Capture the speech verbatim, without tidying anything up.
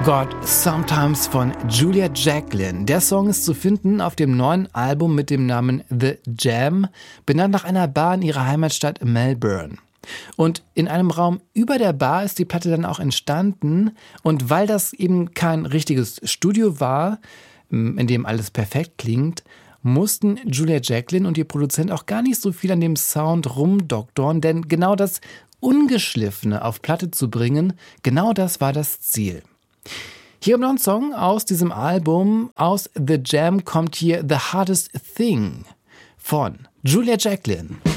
God Sometimes von Julia Jacklin. Der Song ist zu finden auf dem neuen Album mit dem Namen The Jam, benannt nach einer Bar in ihrer Heimatstadt Melbourne. Und in einem Raum über der Bar ist die Platte dann auch entstanden. Und weil das eben kein richtiges Studio war, in dem alles perfekt klingt, mussten Julia Jacklin und ihr Produzent auch gar nicht so viel an dem Sound rumdoktoren, denn genau das Ungeschliffene auf Platte zu bringen, genau das war das Ziel. Hier kommt noch ein Song aus diesem Album. Aus The Jam kommt hier The Hardest Thing von Julia Jacklin.